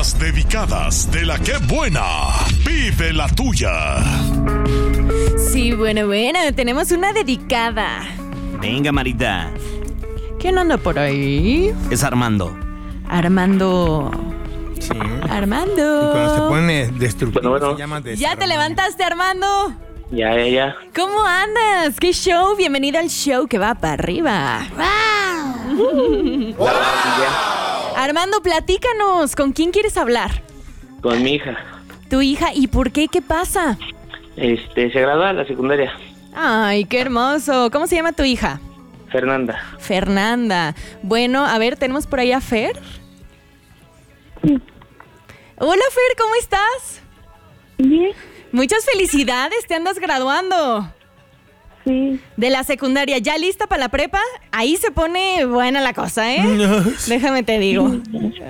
Las dedicadas de la que buena. Vive la tuya. Sí, bueno, tenemos una dedicada. Venga, Marita. ¿Quién anda por ahí? Es Armando. Armando. Sí. Armando. Y cuando se pone destructivo Bueno. se llama ¿Ya te levantaste, Armando? Ya. ¿Cómo andas? ¿Qué show? Bienvenido al show que va para arriba. ¡Wow! Armando, platícanos. ¿Con quién quieres hablar? Con mi hija. ¿Tu hija? ¿Y por qué? ¿Qué pasa? Se graduó de la secundaria. Ay, qué hermoso. ¿Cómo se llama tu hija? Fernanda. Bueno, a ver, tenemos por ahí a Fer. Sí. Hola, Fer, ¿cómo estás? Bien. Muchas felicidades, te andas graduando. Sí. De la secundaria, ¿ya lista para la prepa? Ahí se pone buena la cosa, ¿eh? No. Déjame te digo. Oye,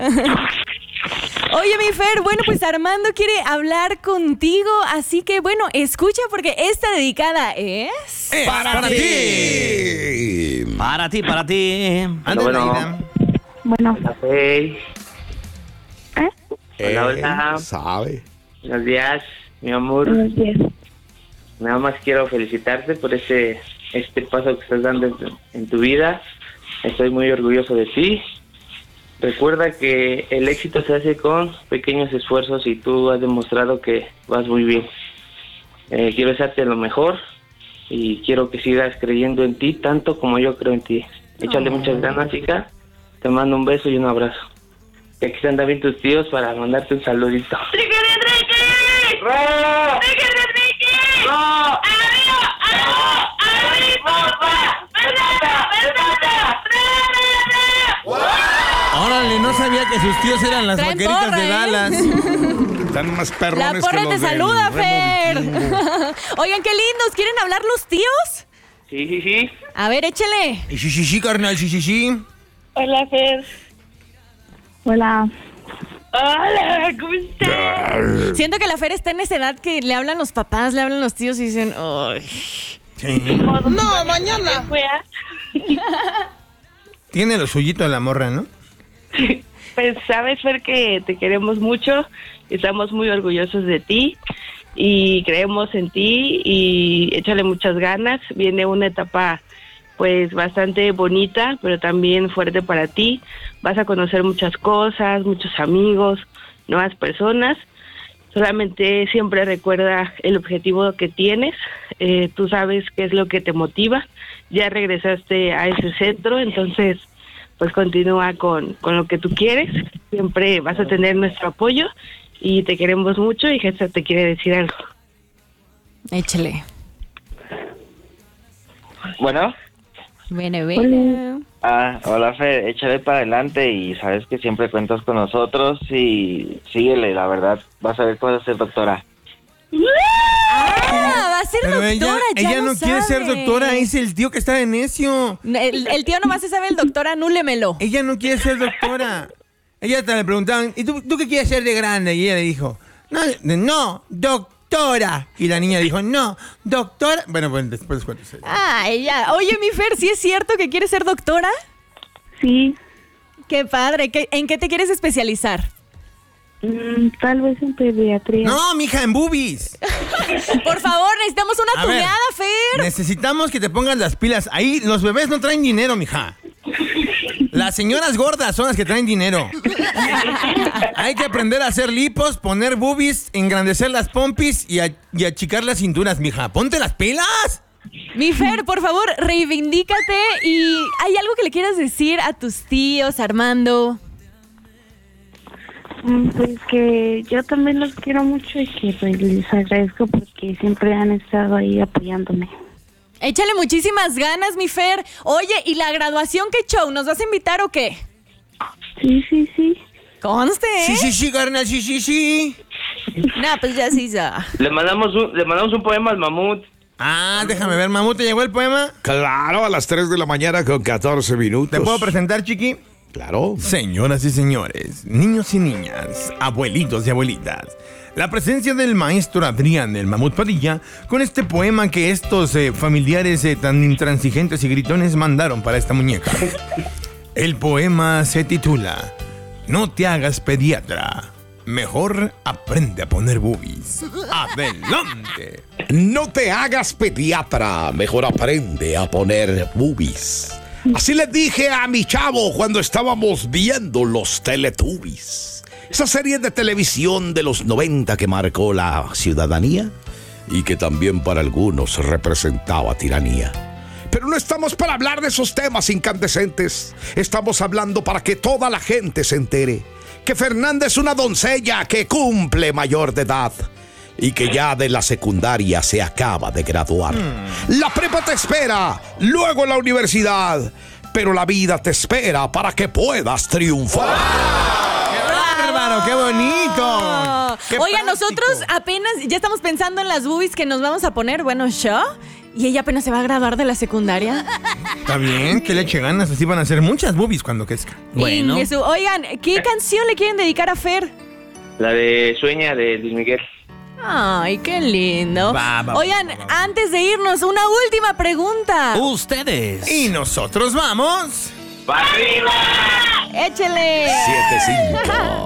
mi Fer, bueno, pues Armando quiere hablar contigo, así que, bueno, escucha porque esta dedicada es... ¡Para ti! Para ti. Bueno. Bueno. Hola, Fey. Hola. Sabe. Buenos días, mi amor. Buenos días. Nada más quiero felicitarte por este paso que estás dando en tu vida. Estoy muy orgulloso de ti. Recuerda que el éxito se hace con pequeños esfuerzos y tú has demostrado que vas muy bien. Quiero desearte lo mejor y quiero que sigas creyendo en ti tanto como yo creo en ti. Échale muchas ganas, chica. Te mando un beso y un abrazo. Y aquí están también tus tíos para mandarte un saludito. ¡Ricky! Órale, no sabía que sus tíos eran las Traen vaqueritas porra, de Dallas. Están más La perrones porra que los te saluda, del Fer. Remo Vikingo. Oigan, qué lindos. ¿Quieren hablar los tíos? Sí. A ver, échale. Y sí, carnal, sí. Hola, Fer. Hola. Hola, ¿cómo estás? Siento que la Fer está en esa edad que le hablan los papás, le hablan los tíos y dicen, ¡ay! Sí. No, mañana. Tiene lo suyito la morra, ¿no? Pues sabes, Fer, que te queremos mucho, estamos muy orgullosos de ti y creemos en ti y échale muchas ganas. Viene una etapa pues bastante bonita, pero también fuerte para ti. Vas a conocer muchas cosas, muchos amigos, nuevas personas. Solamente siempre recuerda el objetivo que tienes. Tú sabes qué es lo que te motiva. Ya regresaste a ese centro, entonces pues continúa con lo que tú quieres. Siempre vas a tener nuestro apoyo y te queremos mucho y Gesta te quiere decir algo. Échale. Bueno. Bueno. Hola, Fer. Échale para adelante y sabes que siempre cuentas con nosotros y síguele, la verdad. Vas a ver que vas a ser doctora. Va a ser Pero doctora, ella no quiere ser sabe. doctora, es el tío que está de necio. El tío nomás se sabe el doctor, anúlemelo. Ella no quiere ser doctora. Ella te le preguntaban, ¿y tú qué quieres ser de grande? Y ella le dijo, no, doctora. Y la niña dijo, no, doctora. Bueno, pues después cuéntese. Ya. Oye, mi Fer, ¿sí es cierto que quieres ser doctora? Sí. Qué padre. ¿En qué te quieres especializar? Tal vez en pediatría. No, mija, en boobies. Por favor, necesitamos una A ver, tuneada, Fer. Necesitamos que te pongas las pilas. Ahí los bebés no traen dinero, mija. Las señoras gordas son las que traen dinero. Hay que aprender a hacer lipos, poner boobies, engrandecer las pompis y achicar las cinturas, mija. ¡Ponte las pilas! Mi Fer, por favor, reivindícate. ¿Y hay algo que le quieras decir a tus tíos, Armando? Pues que yo también los quiero mucho y que pues, les agradezco porque siempre han estado ahí apoyándome. Échale muchísimas ganas, mi Fer. Oye, ¿y la graduación qué show? ¿Nos vas a invitar o qué? Sí. Conste, ¿eh? Sí, carnal, sí. Nah, pues ya sí, ya. Le mandamos un poema al mamut. Déjame ver, Mamut, ¿te llegó el poema? Claro, a las 3 de la mañana con 14 minutos. ¿Te puedo presentar, chiqui? Claro. Señoras y señores, niños y niñas, abuelitos y abuelitas, la presencia del maestro Adrián, el Mamut Padilla, con este poema que estos familiares tan intransigentes y gritones mandaron para esta muñeca. El poema se titula No te hagas pediatra. mejor aprende a poner boobies. ¡Adelante! No te hagas pediatra, mejor aprende a poner boobies. Así les dije a mi chavo cuando estábamos viendo los Teletubbies. Esa serie de televisión de los 90 que marcó la ciudadanía y que también para algunos representaba tiranía. Pero no estamos para hablar de esos temas incandescentes. Estamos hablando para que toda la gente se entere que Fernanda es una doncella que cumple mayor de edad y que ya de la secundaria se acaba de graduar. La prepa te espera, luego la universidad, pero la vida te espera para que puedas triunfar. ¡Qué bárbaro! ¡Qué bonito! ¡Qué Oigan, práctico! nosotros apenas ya estamos pensando en las boobies que nos vamos a poner. Bueno, yo. Y ella apenas se va a graduar de la secundaria. Está bien, que le eche ganas. Así van a hacer muchas boobies cuando crezca. Bueno. Oigan, ¿qué canción le quieren dedicar a Fer? La de Sueña de Luis Miguel. Ay, qué lindo. Oigan, antes de irnos, una última pregunta. Ustedes. Y nosotros vamos... ¡Para arriba! Échele. 7-5.